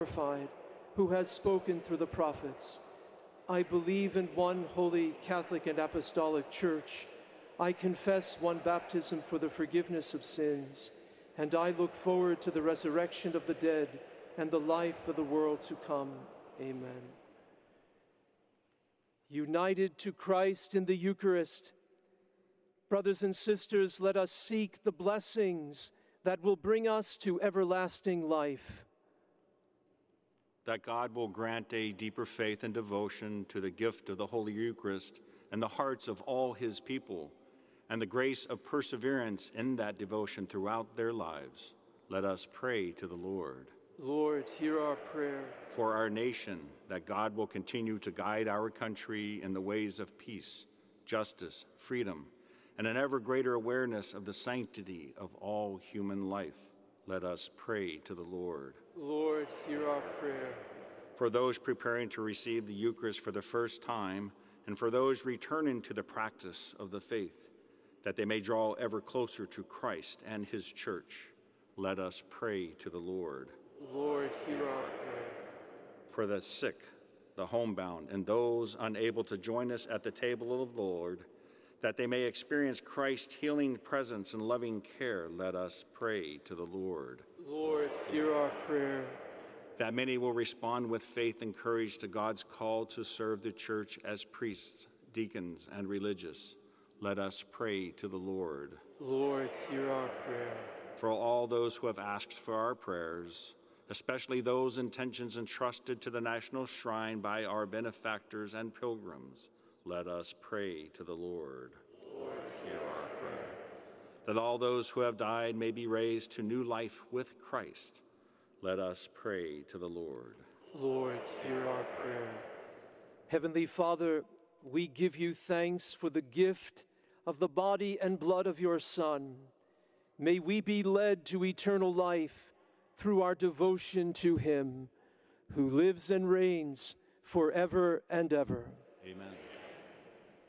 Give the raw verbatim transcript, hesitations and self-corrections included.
glorified, who has spoken through the prophets. I believe in one holy Catholic and Apostolic Church. I confess one baptism for the forgiveness of sins, and I look forward to the resurrection of the dead and the life of the world to come. Amen. United to Christ in the Eucharist, brothers and sisters, let us seek the blessings that will bring us to everlasting life. That God will grant a deeper faith and devotion to the gift of the Holy Eucharist in the hearts of all his people, and the grace of perseverance in that devotion throughout their lives. Let us pray to the Lord. Lord, hear our prayer. For our nation, that God will continue to guide our country in the ways of peace, justice, freedom, and an ever greater awareness of the sanctity of all human life. Let us pray to the Lord. Lord, hear our prayer. For those preparing to receive the Eucharist for the first time, and for those returning to the practice of the faith, that they may draw ever closer to Christ and his church, let us pray to the Lord. Lord, hear our prayer. For the sick, the homebound, and those unable to join us at the table of the Lord, that they may experience Christ's healing presence and loving care, let us pray to the Lord. Lord, hear our prayer. That many will respond with faith and courage to God's call to serve the church as priests, deacons, and religious, let us pray to the Lord. Lord, hear our prayer. For all those who have asked for our prayers, especially those intentions entrusted to the National Shrine by our benefactors and pilgrims, let us pray to the Lord. Lord, hear our prayer. That all those who have died may be raised to new life with Christ, let us pray to the Lord. Lord, hear our prayer. Heavenly Father, we give you thanks for the gift of the body and blood of your Son. May we be led to eternal life through our devotion to him, who lives and reigns forever and ever. Amen.